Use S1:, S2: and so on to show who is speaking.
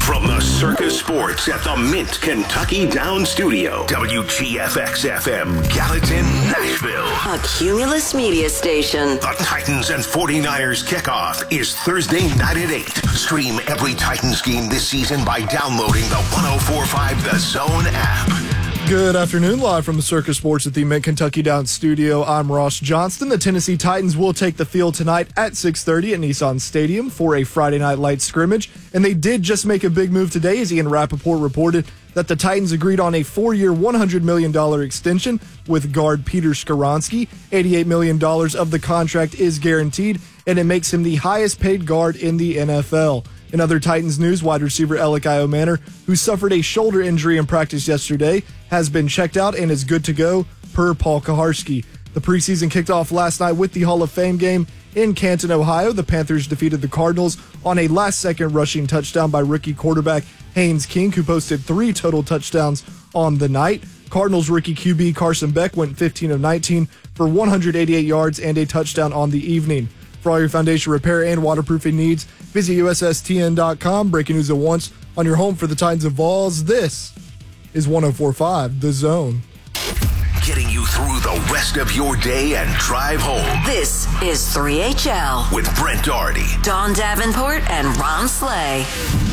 S1: From the Circus Sports at the Mint Kentucky Downs Studio, WGFX-FM, Gallatin, Nashville.
S2: A Cumulus media station.
S1: The Titans and 49ers kickoff is Thursday night at 8. Stream every Titans game this season by downloading the 104.5 The Zone app.
S3: Good afternoon, live from the Circus Sports at the Mint Kentucky Downs Studio. I'm Ross Johnston. The Tennessee Titans will take the field tonight at 6:30 at Nissan Stadium for a Friday Night Lights scrimmage. And they did just make a big move today, as Ian Rappaport reported that the Titans agreed on a 4-year, $100 million extension with guard Peter Skoronski. $88 million of the contract is guaranteed, and it makes him the highest paid guard in the NFL. In other Titans news, wide receiver Alec Iomanner, who suffered a shoulder injury in practice yesterday, has been checked out and is good to go, per Paul Kaharski. The preseason kicked off last night with the Hall of Fame game in Canton, Ohio. The Panthers defeated the Cardinals on a last-second rushing touchdown by rookie quarterback Haynes King, who posted 3 total touchdowns on the night. Cardinals rookie QB Carson Beck went 15 of 19 for 188 yards and a touchdown on the evening. For all your foundation repair and waterproofing needs, visit USSTN.com. Breaking news at once on your home for the Titans of Vols. This is 104.5 The Zone.
S1: Getting you through the rest of your day and drive home.
S2: This is 3HL
S1: With Brent Doherty,
S2: Dawn Davenport, and Ron Slay.